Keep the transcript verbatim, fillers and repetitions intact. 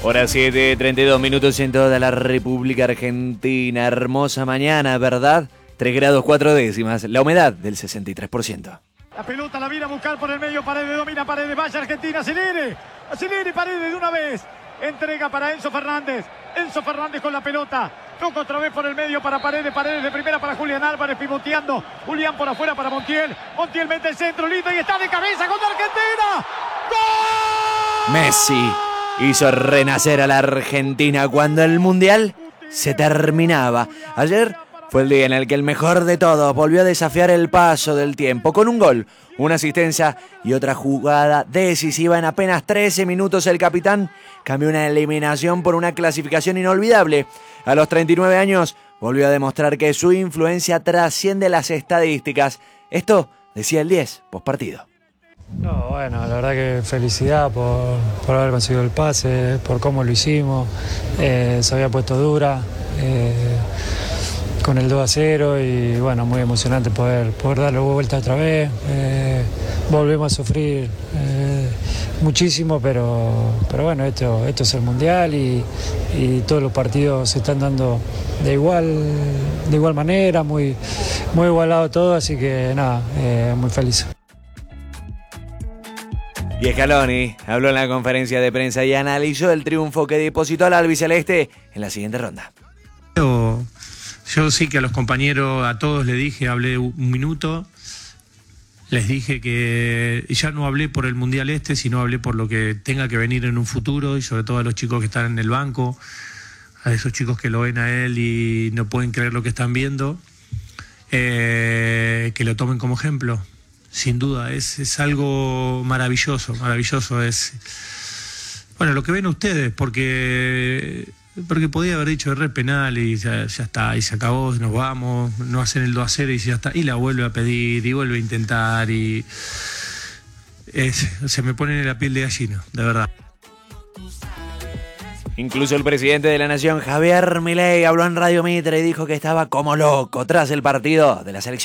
Hora siete, treinta y dos minutos en toda la República Argentina. Hermosa mañana, ¿verdad? tres grados cuatro décimas. La humedad del sesenta y tres por ciento. La pelota la viene a buscar por el medio. Paredes domina, Paredes. Vaya Argentina, acelere. Acelere Paredes de una vez. Entrega para Enzo Fernández. Enzo Fernández con la pelota. Toca otra vez por el medio para Paredes. Paredes de primera para Julián Álvarez pivoteando. Julián por afuera para Montiel. Montiel mete el centro, lindo y está de cabeza contra Argentina. ¡Gol! Messi hizo renacer a la Argentina cuando el Mundial se terminaba. Ayer fue el día en el que el mejor de todos volvió a desafiar el paso del tiempo. Con un gol, una asistencia y otra jugada decisiva en apenas trece minutos, el capitán cambió una eliminación por una clasificación inolvidable. A los treinta y nueve años volvió a demostrar que su influencia trasciende las estadísticas. Esto decía el diez, postpartido. No, bueno, la verdad que felicidad por, por haber conseguido el pase, por cómo lo hicimos. Eh, se había puesto dura eh, con el dos a cero y bueno, muy emocionante poder, poder darle vuelta otra vez. Eh, volvemos a sufrir eh, muchísimo, pero, pero bueno, esto, esto es el Mundial y, y todos los partidos se están dando de igual, de igual manera, muy, muy igualado todo, así que nada, eh, muy feliz. Y Scaloni habló en la conferencia de prensa y analizó el triunfo que depositó al albiceleste en la siguiente ronda. Yo, yo sí que a los compañeros, a todos les dije, hablé un minuto, les dije que ya no hablé por el Mundial este, sino hablé por lo que tenga que venir en un futuro y sobre todo a los chicos que están en el banco, a esos chicos que lo ven a él y no pueden creer lo que están viendo, eh, que lo tomen como ejemplo. Sin duda, es, es algo maravilloso, maravilloso. Es, bueno, lo que ven ustedes, porque, porque podía haber dicho erré penal y ya, ya está, y se acabó, nos vamos, no hacen el dos a cero y ya está, y la vuelve a pedir, y vuelve a intentar, y es, se me pone en la piel de gallina, de verdad. Incluso el presidente de la Nación, Javier Milei, habló en Radio Mitre y dijo que estaba como loco tras el partido de la selección.